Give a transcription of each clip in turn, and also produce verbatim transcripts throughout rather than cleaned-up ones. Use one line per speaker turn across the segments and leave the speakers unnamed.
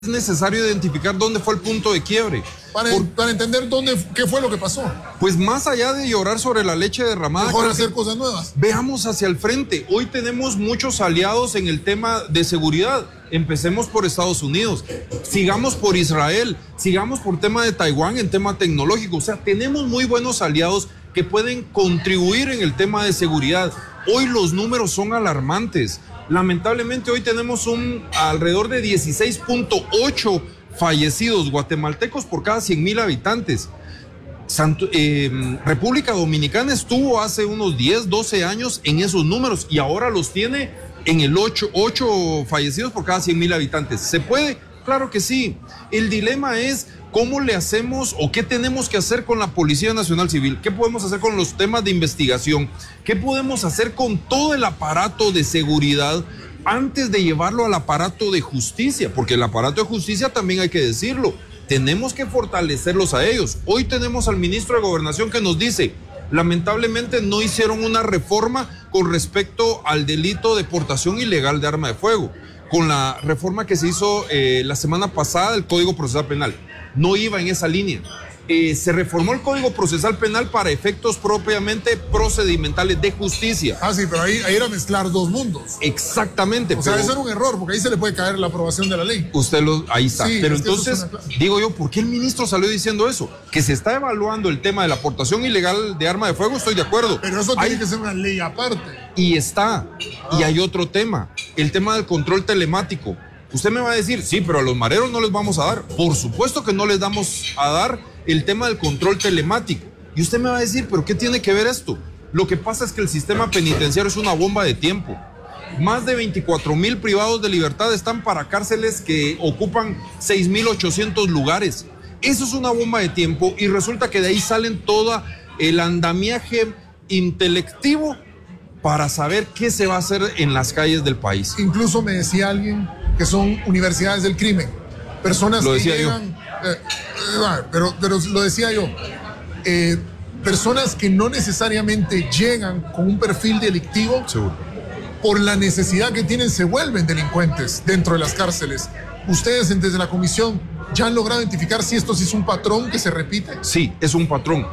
Es necesario identificar dónde fue el punto de quiebre.
Para, Por, para entender dónde, qué fue lo que pasó.
Pues más allá de llorar sobre la leche derramada,
mejor hacer cosas nuevas.
Veamos hacia el frente. Hoy tenemos muchos aliados en el tema de seguridad. Empecemos por Estados Unidos, sigamos por Israel, sigamos por tema de Taiwán en tema tecnológico. O sea, tenemos muy buenos aliados que pueden contribuir en el tema de seguridad. Hoy los números son alarmantes. Lamentablemente hoy tenemos un alrededor de dieciséis punto ocho fallecidos guatemaltecos por cada cien mil habitantes. Santo, eh, República Dominicana estuvo hace unos diez, doce años en esos números y ahora los tiene en el ocho, ocho fallecidos por cada cien mil habitantes. ¿Se puede? Claro que sí. El dilema es cómo le hacemos o qué tenemos que hacer con la Policía Nacional Civil, qué podemos hacer con los temas de investigación, qué podemos hacer con todo el aparato de seguridad antes de llevarlo al aparato de justicia, porque el aparato de justicia también hay que decirlo, tenemos que fortalecerlos a ellos. Hoy tenemos al ministro de Gobernación que nos dice, lamentablemente no hicieron una reforma con respecto al delito de portación ilegal de arma de fuego, con la reforma que se hizo eh, la semana pasada del Código Procesal Penal. No iba en esa línea. Eh, se reformó el Código Procesal Penal para efectos propiamente procedimentales de justicia.
Ah, sí, pero ahí, ahí era mezclar dos mundos.
Exactamente.
O sea, eso era un error, porque ahí se le puede caer la aprobación de la ley.
Usted lo, ahí está.
Sí,
pero
es
entonces, una... digo yo, ¿por qué el ministro salió diciendo eso? Que se está evaluando el tema de la aportación ilegal de arma de fuego, estoy de acuerdo.
Pero eso tiene
hay...
que ser una ley aparte.
Y está. Ah. Y hay otro tema, el tema del control telemático. Usted me va a decir, sí, pero a los mareros no les vamos a dar. Por supuesto que no les vamos a dar el tema del control telemático. Y usted me va a decir, ¿pero qué tiene que ver esto? Lo que pasa es que el sistema penitenciario es una bomba de tiempo. Más de veinticuatro mil privados de libertad están para cárceles que ocupan seis mil ochocientos lugares. Eso es una bomba de tiempo y resulta que de ahí salen todo el andamiaje intelectivo para saber qué se va a hacer en las calles del país.
Incluso me decía alguien que son universidades del crimen, personas
lo
que
decía
llegan, yo. Eh, eh, pero, pero lo decía yo, eh, personas que no necesariamente llegan con un perfil delictivo,
seguro,
por la necesidad que tienen se vuelven delincuentes dentro de las cárceles. ¿Ustedes desde la comisión ya han logrado identificar si esto sí es un patrón que se repite?
Sí, es un patrón.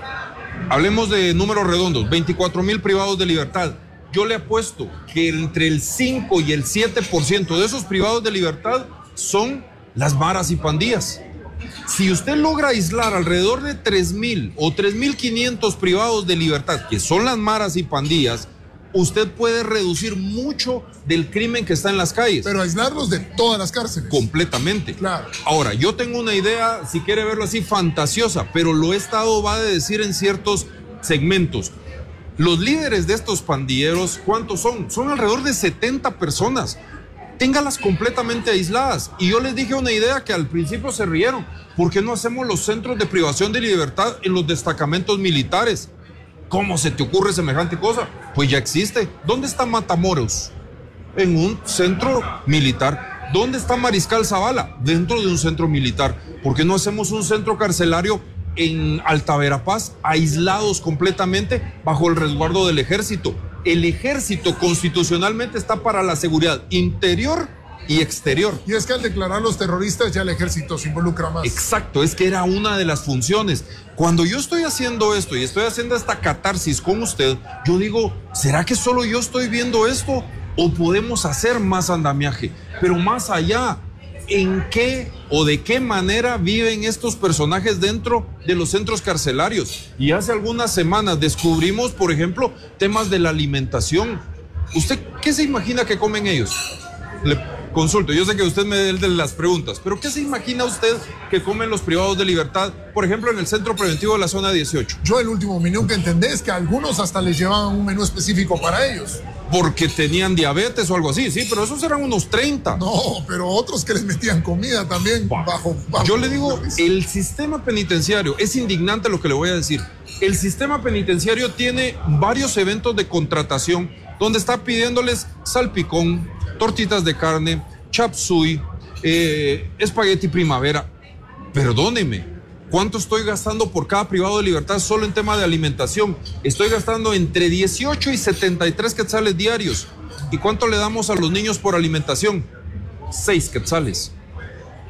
Hablemos de números redondos, veinticuatro mil privados de libertad. Yo le apuesto que entre el cinco y el siete por ciento de esos privados de libertad son las maras y pandillas. Si usted logra aislar alrededor de tres mil o tres mil quinientos privados de libertad, que son las maras y pandillas, usted puede reducir mucho del crimen que está en las calles.
Pero aislarlos de todas las cárceles.
Completamente.
Claro.
Ahora, yo tengo una idea, si quiere verlo así, fantasiosa, pero lo he estado, va a decir en ciertos segmentos. Los líderes de estos pandilleros, ¿cuántos son? Son alrededor de setenta personas. Téngalas completamente aisladas. Y yo les dije una idea que al principio se rieron. ¿Por qué no hacemos los centros de privación de libertad en los destacamentos militares? ¿Cómo se te ocurre semejante cosa? Pues ya existe. ¿Dónde está Matamoros? En un centro militar. ¿Dónde está Mariscal Zavala? Dentro de un centro militar. ¿Por qué no hacemos un centro carcelario en Alta Verapaz, aislados completamente bajo el resguardo del ejército? El ejército constitucionalmente está para la seguridad interior y exterior.
Y es que al declarar los terroristas ya el ejército se involucra más.
Exacto, es que era una de las funciones. Cuando yo estoy haciendo esto y estoy haciendo esta catarsis con usted, yo digo, ¿será que solo yo estoy viendo esto? ¿O podemos hacer más andamiaje? Pero más allá, ¿en qué o de qué manera viven estos personajes dentro de los centros carcelarios? Y hace algunas semanas descubrimos, por ejemplo, temas de la alimentación. ¿Usted qué se imagina que comen ellos? Le consulto, yo sé que usted me dé de las preguntas, pero ¿qué se imagina usted que comen los privados de libertad, por ejemplo, en el centro preventivo de la zona dieciocho?
Yo el último menú que entendí es que algunos hasta les llevaban un menú específico para ellos.
Porque tenían diabetes o algo así, sí, pero esos eran unos treinta.
No, pero otros que les metían comida también bajo, bajo.
Yo le digo, el sistema penitenciario, es indignante lo que le voy a decir. El sistema penitenciario tiene varios eventos de contratación donde está pidiéndoles salpicón, tortitas de carne, chop suey, eh, espagueti primavera. Perdóneme, ¿cuánto estoy gastando por cada privado de libertad solo en tema de alimentación? Estoy gastando entre dieciocho y setenta y tres quetzales diarios. ¿Y cuánto le damos a los niños por alimentación? seis quetzales.